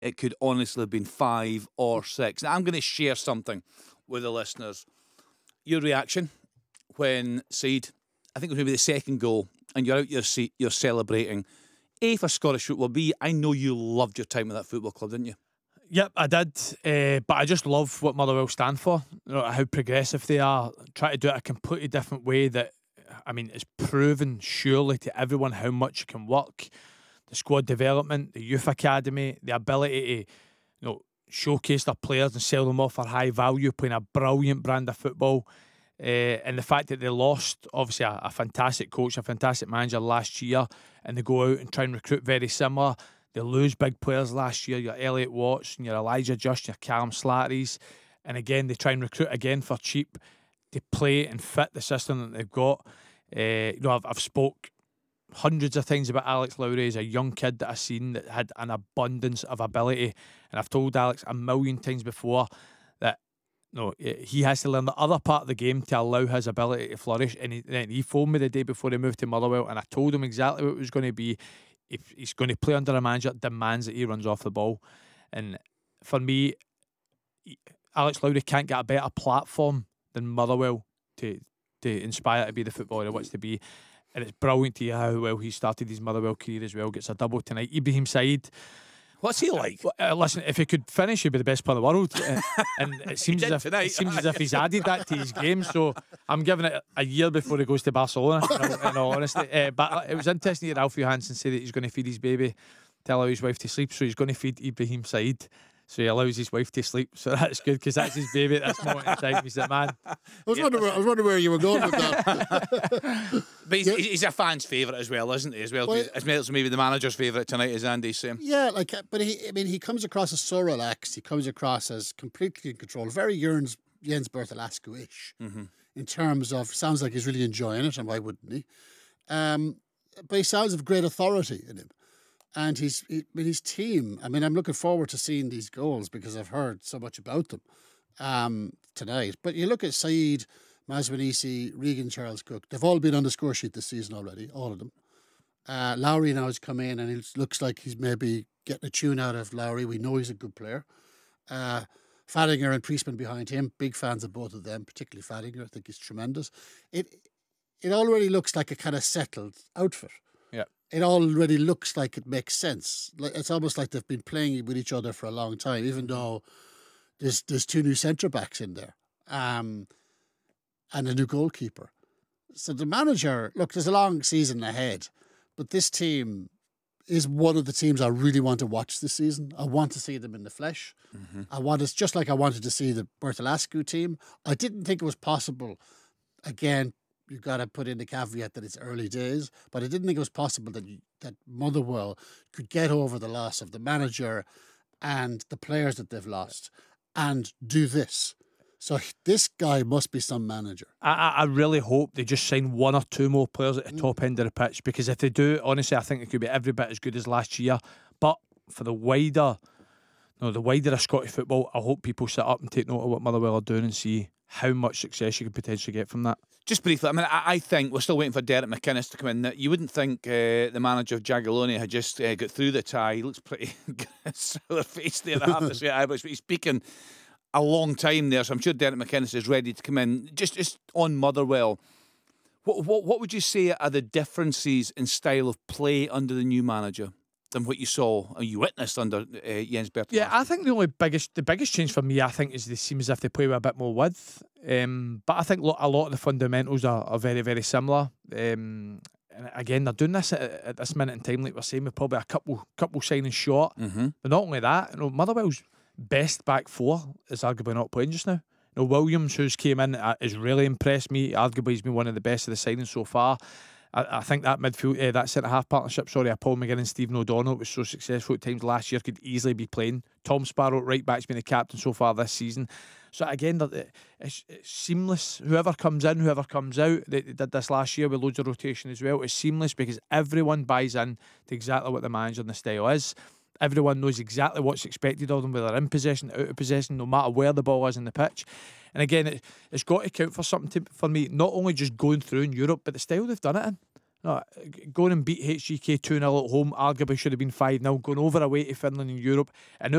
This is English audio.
it could honestly have been 5 or 6. Now, I'm going to share something with the listeners. Your reaction when Said, I think it was maybe the second goal, and you're out your seat, you're celebrating. A, for Scottish football. B, I know you loved your time at that football club, didn't you? Yep, I did. But I just love what Motherwell stand for. You know, how progressive they are. Try to do it a completely different way that, I mean, it's proven surely to everyone how much it can work. The squad development, the youth academy, the ability to, showcase their players and sell them off for high value, playing a brilliant brand of football. And the fact that they lost, obviously, a fantastic coach, a fantastic manager last year, and they go out and try and recruit very similar. They lose big players last year, your Elliot Watts and your Elijah Just, your Callum Slattery's. And again, they try and recruit again for cheap to play and fit the system that they've got. I've spoke hundreds of times about Alex Lowry as a young kid that I've seen that had an abundance of ability. And I've told Alex a million times before that he has to learn the other part of the game to allow his ability to flourish. And he phoned me the day before he moved to Motherwell, and I told him exactly what it was going to be. If he's going to play under a manager that demands that he runs off the ball. And for me, Alex Lowry can't get a better platform than Motherwell to inspire to be the footballer he wants to be. And it's brilliant to hear how well he started his Motherwell career as well. Gets a double tonight. Ibrahim Said. What's he like? Listen, if he could finish, he'd be the best player in the world. And it seems as if he's added that to his game. So I'm giving it a year before he goes to Barcelona, in all honesty. But it was interesting to hear Alfie Johansson say that he's going to feed his baby to allow his wife to sleep. So he's going to feed Ibrahim Said, so he allows his wife to sleep. So that's good, because that's his baby at this moment in time. He's like, man. I was wondering where you were going with that. But he's a fan's favourite as well, isn't he? As well as maybe the manager's favourite tonight, as Andy's saying. Yeah, but he comes across as so relaxed. He comes across as completely in control. Very Jens Bertalascu-ish in terms of, sounds like he's really enjoying it, and why wouldn't he? But he sounds of great authority in him. And his team, I'm looking forward to seeing these goals because I've heard so much about them tonight. But you look at Said, Maswanisi, Regan, Charles Cook, they've all been on the score sheet this season already, all of them. Lowry now has come in, and it looks like he's maybe getting a tune out of Lowry. We know he's a good player. Fadinger and Priestman behind him, big fans of both of them, particularly Fadinger. I think he's tremendous. It already looks like a kind of settled outfit. Yeah. It already looks like it makes sense. It's almost like they've been playing with each other for a long time, even though there's two new centre-backs in there and a new goalkeeper. So the manager, look, there's a long season ahead, but this team is one of the teams I really want to watch this season. I want to see them in the flesh. It's just like I wanted to see the Bertalascu team. I didn't think it was possible, again, you've got to put in the caveat that it's early days, but I didn't think it was possible that Motherwell could get over the loss of the manager and the players that they've lost and do this. So this guy must be some manager. I really hope they just sign one or two more players at the top end of the pitch, because if they do, honestly, I think it could be every bit as good as last year. But for the wider of Scottish football, I hope people sit up and take note of what Motherwell are doing and see how much success you could potentially get from that. Just briefly, I think we're still waiting for Derek McInnes to come in. You wouldn't think the manager of Jagiellonian had just got through the tie. He looks pretty sour faced there, I have to say. But he's speaking a long time there, so I'm sure Derek McInnes is ready to come in. Just on Motherwell, what would you say are the differences in style of play under the new manager than what you saw or you witnessed under Jens Bertalascu? Yeah, I think the biggest change for me, I think, is they seem as if they play with a bit more width. But I think a lot of the fundamentals are very, very similar. And again, they're doing this at this minute in time, like we're saying, with probably a couple signings short. But not only that, Motherwell's best back four is arguably not playing just now. Williams, who's came in, has really impressed me. Arguably, he's been one of the best of the signings so far. I think that midfield, that centre-half partnership, Paul McGinn and Stephen O'Donnell, was so successful at times last year, could easily be playing. Tom Sparrow, right back's been the captain so far this season. So again, it's seamless. Whoever comes in, whoever comes out, they did this last year with loads of rotation as well. It's seamless because everyone buys in to exactly what the manager and the style is. Everyone knows exactly what's expected of them, whether they're in possession, out of possession, no matter where the ball is in the pitch. And again, it's got to count for something for me, not only just going through in Europe, but the style they've done it in. Going and beat HGK 2-0 at home, arguably should have been 5-0, going over away to Finland in Europe, and